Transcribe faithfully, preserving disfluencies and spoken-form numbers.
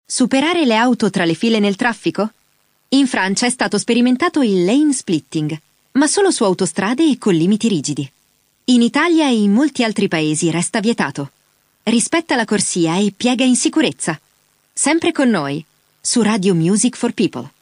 Superare le auto tra le file nel traffico? In Francia è stato sperimentato il lane splitting, ma solo su autostrade e con limiti rigidi. In Italia e in molti altri paesi resta vietato. Rispetta la corsia e piega in sicurezza. Sempre con noi, su Radio Music for People.